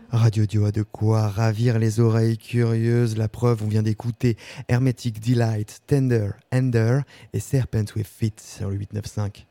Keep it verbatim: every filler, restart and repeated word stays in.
Radio Dio a de quoi ravir les oreilles curieuses. La preuve, on vient d'écouter Hermetic Delight, Tender, Ender et Serpent with Feet sur le huit neuf cinq.